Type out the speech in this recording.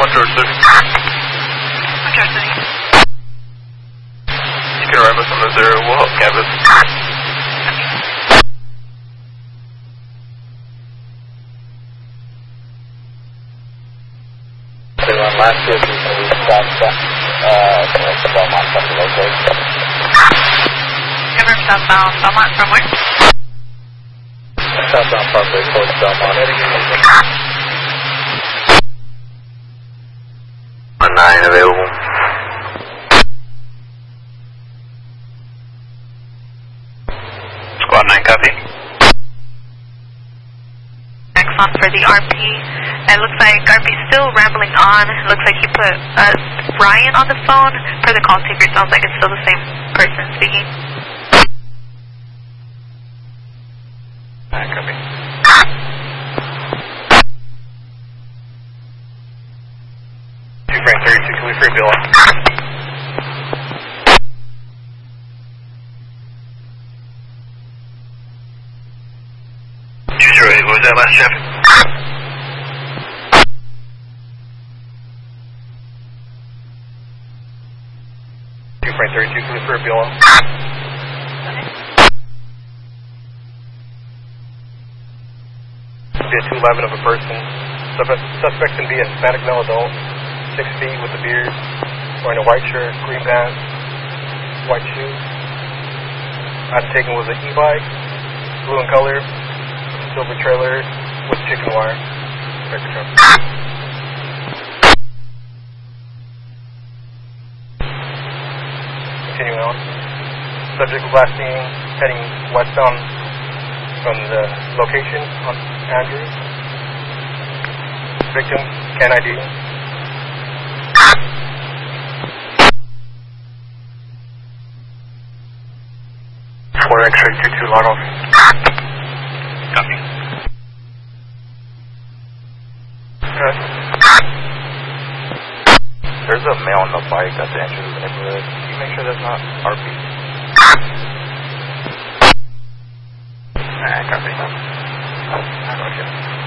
George City. George City. You can arrive us on the 0, we'll help canvas. Last year, we stopped Belmont from the location. Ever southbound Belmont from where? Southbound Parkway towards Belmont. 9 available. Squad 9 copy. Next on for the RP. It looks like RP's still rambling on. It looks like he put Ryan on the phone. For the call taker, sounds like it's still the same person speaking. Copy. Frank 32, can we free Bill? 208, what was that last traffic? Frank 32, can we free Bill? Be a 211 of a person. Suspect can be a Hispanic male adult, 6 feet with a beard, wearing a white shirt, green pants, white shoes. Item taken was an e-bike, blue in color, silver trailer with chicken wire. Continuing on. Subject was last seen heading westbound from the location on Andrew. Victim, can ID. 4 X-ray 22 log off. Copy. There's a male on the bike at the entrance of the neighborhood. Can you make sure that's not RP? Copy. I got you.